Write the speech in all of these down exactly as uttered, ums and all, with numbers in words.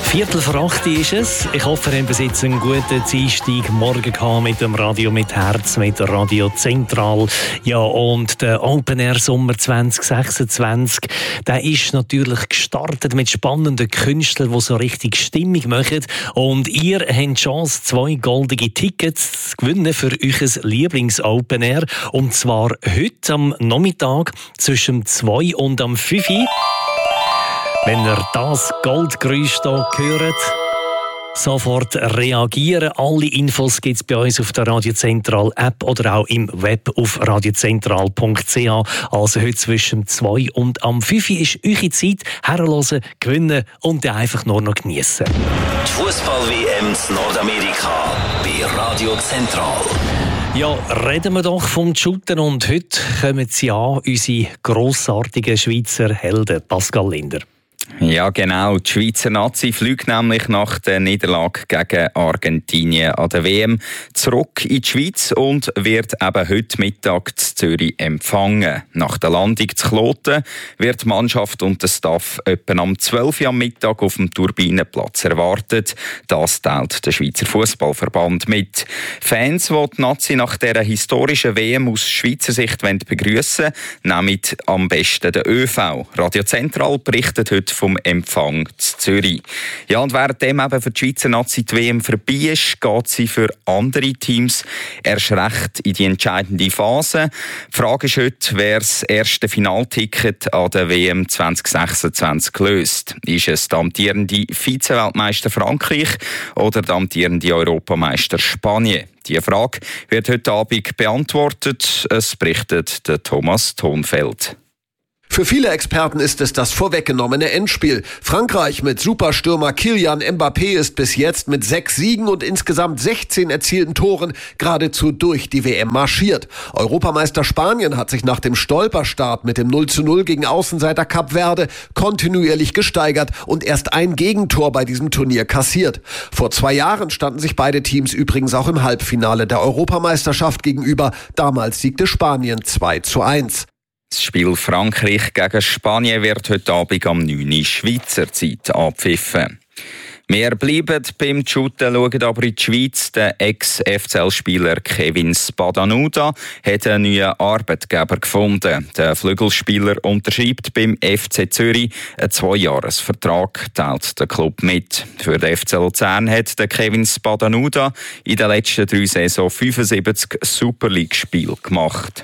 Viertel vor acht ist es. Ich hoffe, ihr habt bis jetzt einen guten Dienstag morgen gehabt mit dem Radio mit Herz, mit Radio Zentral. Ja, und der Open Air Sommer zwanzig sechsundzwanzig, der ist natürlich gestartet mit spannenden Künstlern, die so richtig Stimmung machen. Und ihr habt die Chance, zwei goldige Tickets zu gewinnen für euer Lieblings-Open Air. Und zwar heute am Nachmittag zwischen zwei und am fünf. Wenn ihr das Goldgeräusch hier hört, sofort reagieren. Alle Infos gibt es bei uns auf der Radio Zentral App oder auch im Web auf radiozentral punkt c h. Also heute zwischen zwei und am fünf ist eure Zeit. Herhören, gewinnen und dann einfach nur noch geniessen. Die Fußball-W M in Nordamerika bei Radio Zentral. Ja, reden wir doch vom Shooten und heute kommen sie an, unsere grossartigen Schweizer Helden, Pascal Linder. Ja, genau. Die Schweizer Nazi fliegt nämlich nach der Niederlage gegen Argentinien an der W M zurück in die Schweiz und wird eben heute Mittag in Zürich empfangen. Nach der Landung zu Kloten wird die Mannschaft und der Staff etwa am zwölf Uhr am Mittag auf dem Turbinenplatz erwartet. Das teilt der Schweizer Fußballverband mit. Fans, die die Nazi nach dieser historischen W M aus Schweizer Sicht begrüßen wollen, nehmen am besten den ÖV. Radio Zentral berichtet heute vom Empfang zu Zürich. Ja, und währenddem eben für die Schweizer Nazi die W M vorbei ist, geht sie für andere Teams erst recht in die entscheidende Phase. Die Frage ist heute, wer das erste Finalticket an der W M zwanzig sechsundzwanzig löst. Ist es der amtierende Vize-Weltmeister Frankreich oder der amtierende Europameister Spanien? Diese Frage wird heute Abend beantwortet. Es berichtet der Thomas Thonfeld. Für viele Experten ist es das vorweggenommene Endspiel. Frankreich mit Superstürmer Kylian Mbappé ist bis jetzt mit sechs Siegen und insgesamt sechzehn erzielten Toren geradezu durch die W M marschiert. Europameister Spanien hat sich nach dem Stolperstart mit dem null zu null gegen Außenseiter Kap Verde kontinuierlich gesteigert und erst ein Gegentor bei diesem Turnier kassiert. Vor zwei Jahren standen sich beide Teams übrigens auch im Halbfinale der Europameisterschaft gegenüber. Damals siegte Spanien zwei zu eins. Das Spiel Frankreich gegen Spanien wird heute Abend um neun Uhr Schweizer Zeit abpfiffen. Wir bleiben beim Shooten, schauen aber in die Schweiz. Der Ex-F C L-Spieler Kevin Spadanuda hat einen neuen Arbeitgeber gefunden. Der Flügelspieler unterschreibt beim F C Zürich einen Zweijahresvertrag, teilt der Club mit. Für den F C Luzern hat der Kevin Spadanuda in den letzten drei Saisons fünfundsiebzig Super League-Spiele gemacht.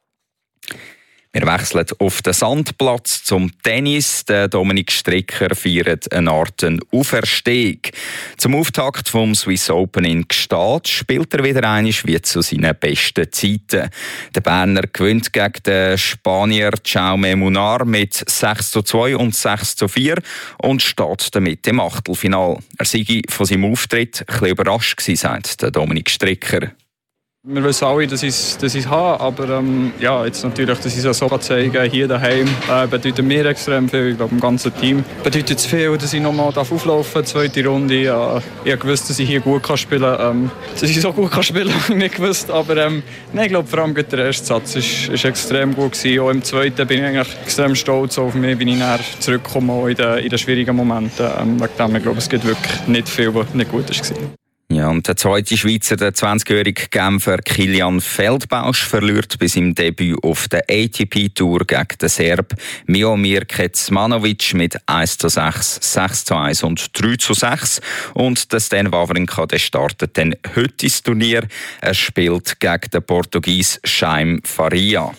Wir wechseln auf den Sandplatz zum Tennis. Der Dominik Stricker feiert eine Art Auferstehung. Zum Auftakt vom Swiss Open in Gstaad spielt er wieder einmal wie zu seinen besten Zeiten. Der Berner gewinnt gegen den Spanier Jaume Munar mit sechs zu zwei und sechs zu vier und steht damit im Achtelfinal. Er sei von seinem Auftritt ein bisschen überrascht gewesen, sagt der Dominik Stricker. Wir wissen alle, dass ich es dass habe, aber ähm, ja, jetzt natürlich, dass ich es so zeigen hier daheim, äh, bedeutet mir extrem viel. Ich glaube, dem ganzen Team bedeutet es viel, dass ich nochmal auflaufen darf, zweite Runde. Ja, ich habe gewusst, dass ich hier gut kann spielen kann. Ähm, dass ich so gut kann spielen kann, habe ich nicht gewusst. Aber ähm, nein, ich glaube, vor allem der erste Satz war, ist extrem gut gewesen. Auch im zweiten bin ich eigentlich extrem stolz auf mich, bin ich näher zurückgekommen in den, in den schwierigen Momenten. Ähm, wegen dem, ich glaube, es gibt wirklich nicht viel, was nicht gut war. Ja, und der zweite Schweizer, der zwanzigjährige Genfer Kilian Feldbausch, verliert bei seinem Debüt auf der A T P-Tour gegen den Serb Miomir Kecmanovic mit eins zu sechs, sechs zu eins und drei zu sechs. Und der Stan Wawrinka, der startet dann heute ins Turnier. Er spielt gegen den Portugies Chaim Faria.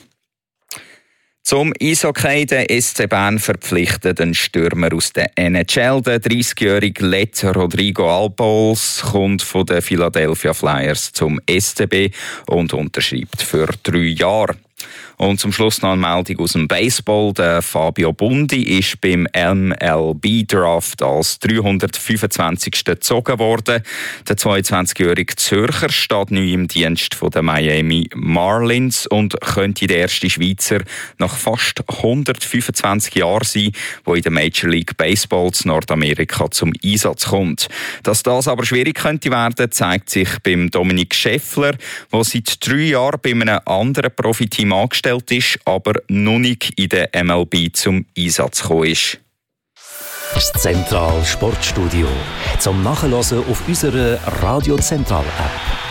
Zum Eishockey, der S C Bern verpflichtet einen Stürmer aus der N H L. Der dreißigjährige Let Rodrigo Albols kommt von den Philadelphia Flyers zum S C B und unterschreibt für drei Jahre. Und zum Schluss noch eine Meldung aus dem Baseball. Der Fabio Bundi ist beim M L B-Draft als dreihundertfünfundzwanzigste gezogen worden. Der zweiundzwanzigjährige Zürcher steht neu im Dienst der Miami Marlins und könnte der erste Schweizer nach fast hundertfünfundzwanzig Jahren sein, der in der Major League Baseball in Nordamerika zum Einsatz kommt. Dass das aber schwierig könnte werden, zeigt sich beim Dominik Scheffler, der seit drei Jahren bei einem anderen Profiteam angestellt ist, aber noch nicht in der M L B zum Einsatz gekommen ist. Das Zentral Sportstudio. Zum Nachhören auf unserer Radio Zentral App.